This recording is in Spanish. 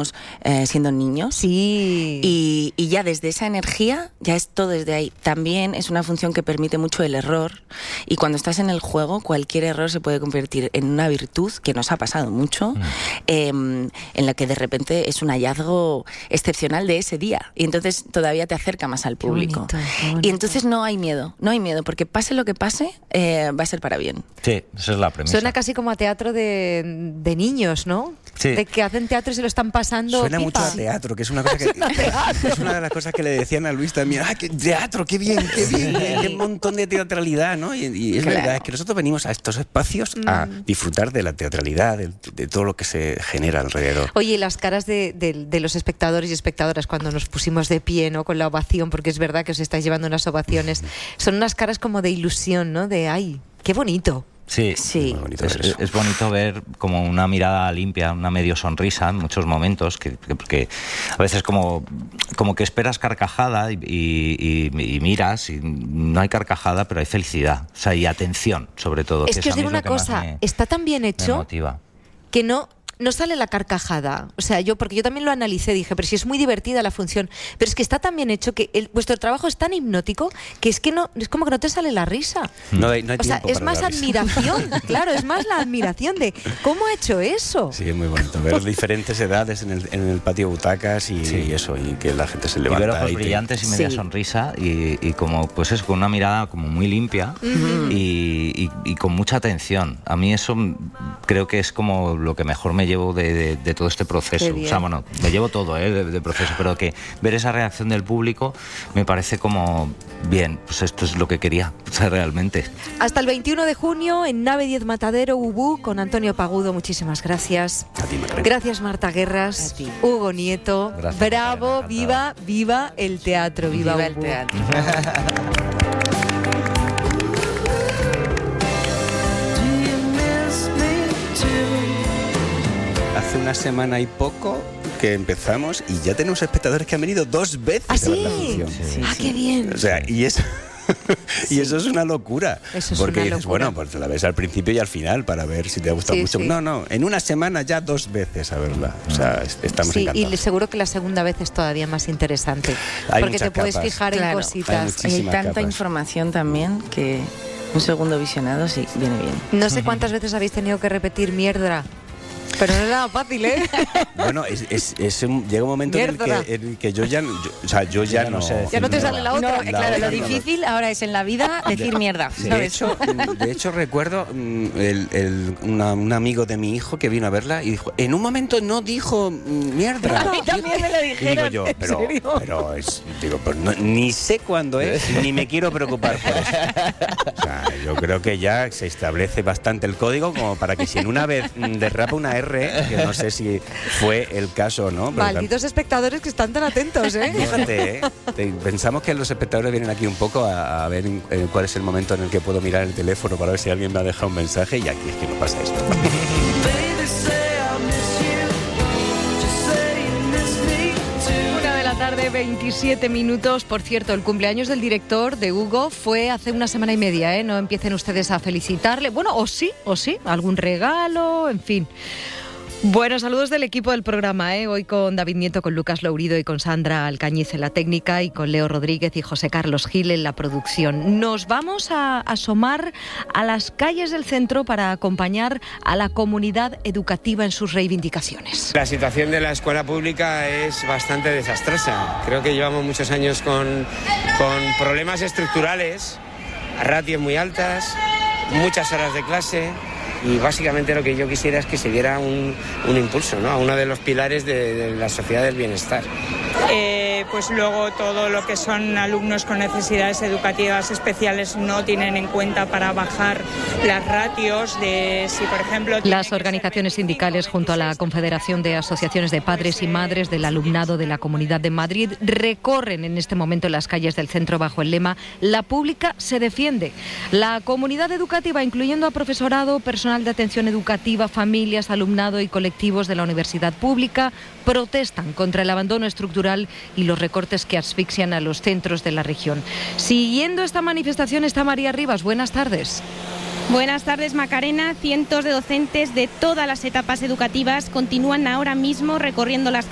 empezamos siendo niños. Sí. Y ya desde esa energía, ya es todo desde ahí. También es una función que permite mucho el error. Y cuando estás en el juego, cualquier error se puede convertir en una virtud, que nos ha pasado mucho, en la que de repente es un hallazgo excepcional de ese día. Y entonces todavía te acerca más al público. Qué bonito. Y entonces no hay miedo, porque pase lo que pase, va a ser para bien. Sí, esa es la premisa. Suena casi como a teatro de niños, ¿no? Sí. De que hacen teatro y se lo están pasando Suena pipa. mucho a teatro, que es una cosa que es una de las cosas que le decían a Luis también. ¡Ah, qué teatro! ¡Qué bien! ¡Qué montón de teatralidad! ¿no? Y es verdad, es que nosotros venimos a estos espacios a disfrutar de la teatralidad, de todo lo que se genera alrededor. Oye, las caras de los espectadores y espectadoras cuando nos pusimos de pie, ¿no? Con la ovación, porque es verdad que os estáis llevando unas ovaciones, son unas caras como de ilusión, ¿no? De ¡ay, qué bonito! Sí, Sí. Muy bonito ver eso. Es bonito ver como una mirada limpia, una medio sonrisa en muchos momentos, porque a veces como que esperas carcajada y miras y no hay carcajada, pero hay felicidad, o sea, y atención, sobre todo. Es que os digo una cosa, está tan bien hecho motiva. que no sale la carcajada. O sea, porque yo también lo analicé, dije, pero si es muy divertida la función, pero es que está tan bien hecho que vuestro trabajo es tan hipnótico que es como que no te sale la risa. No hay O sea, tiempo es para más la risa. admiración, claro, es más la admiración de cómo ha hecho eso. Sí, es muy bonito ver diferentes edades en el patio butacas y eso, y que la gente se Y levanta. ver ojos brillantes y media Sí. sonrisa y como, pues es con una mirada como muy limpia y con mucha atención. A mí eso creo que es como lo que mejor me llevo de todo este proceso. Qué bien. O sea, bueno, me llevo todo de proceso, pero que ver esa reacción del público me parece como, bien, pues esto es lo que quería, o sea, realmente. Hasta el 21 de junio en Nave 10 Matadero, Ubú, con Antonio Pagudo. Muchísimas gracias. A ti, Macarena. Gracias, Marta Guerras. A ti. Hugo Nieto. Gracias, Bravo, Macarena, viva el teatro, viva Viva el Ubú. teatro. Hace una semana y poco que empezamos y ya tenemos espectadores que han venido 2 veces ¿Ah, a ver la sí? función. Ah, qué bien. O sea, y eso... Y eso es una locura. Eso es porque una dices, locura. bueno, pues la ves al principio y al final para ver si te ha gustado Sí, mucho. sí. No, en una semana ya 2 veces a verla. O sea, estamos Sí, encantados. y seguro que la segunda vez es todavía más interesante. Hay Porque muchas te puedes capas. fijar en Claro, hay cositas. muchas- Hay Muchísimas tanta capas. información también que un segundo visionado sí viene bien. No sé cuántas veces habéis tenido que repetir mierda. Pero no es nada fácil, ¿eh? Bueno, llega un momento en el que yo ya no sé. Ya no te sale la otra. No, claro, lo no. difícil ahora es en la vida decir mierda. De hecho, recuerdo un amigo de mi hijo que vino a verla y dijo, en un momento no dijo mierda. A mí también me lo Y digo dijeron. yo, ¿En serio? pero ni sé cuándo es, ni me quiero preocupar por eso. O sea, yo creo que ya se establece bastante el código como para que si en una vez derrapa una R, que no sé si fue el caso o no. Pero Malditos espectadores que están tan atentos, ¿eh? fíjate, pensamos que los espectadores vienen aquí un poco a ver cuál es el momento en el que puedo mirar el teléfono para ver si alguien me ha dejado un mensaje y aquí es que no pasa esto. 1:27 p.m. Por cierto, el cumpleaños del director de Hugo fue hace una semana y media, ¿eh? No empiecen ustedes a felicitarle. Bueno, o sí, algún regalo, en fin. Bueno, saludos del equipo del programa, ¿eh? Hoy con David Nieto, con Lucas Lourido y con Sandra Alcañiz en la técnica y con Leo Rodríguez y José Carlos Gil en la producción. Nos vamos a asomar a las calles del centro para acompañar a la comunidad educativa en sus reivindicaciones. La situación de la escuela pública es bastante desastrosa. Creo que llevamos muchos años con problemas estructurales, ratios muy altas, muchas horas de clase. Y básicamente lo que yo quisiera es que se diera un impulso, ¿no?, a uno de los pilares de la sociedad del bienestar. Pues luego todo lo que son alumnos con necesidades educativas especiales no tienen en cuenta para bajar las ratios de si, por ejemplo... Las organizaciones sindicales junto a la Confederación de Asociaciones de Padres y Madres del Alumnado de la Comunidad de Madrid recorren en este momento las calles del centro bajo el lema "La pública se defiende". La comunidad educativa, incluyendo a profesorado, personal de atención educativa, familias, alumnado y colectivos de la universidad pública, protestan contra el abandono estructural y los recortes que asfixian a los centros de la región. Siguiendo esta manifestación está María Rivas. Buenas tardes. Buenas tardes, Macarena. Cientos de docentes de todas las etapas educativas continúan ahora mismo recorriendo las